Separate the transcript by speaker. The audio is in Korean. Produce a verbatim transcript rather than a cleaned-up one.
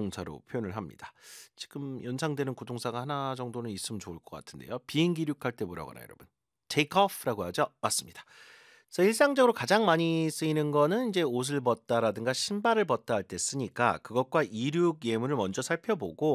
Speaker 1: 부동사로 표현을 합니다. 지금 연상되는 구동사가 하나 정도는 있으면 좋을 것 같은데요. 비행기 이륙할 때 뭐라고 하나요, 여러분? take off라고 하죠. 맞습니다. 그래서 일상적으로 가장 많이 쓰이는 거는 이제 옷을 벗다라든가 신발을 벗다 할 때 쓰니까 그것과 이륙 예문을 먼저 살펴보고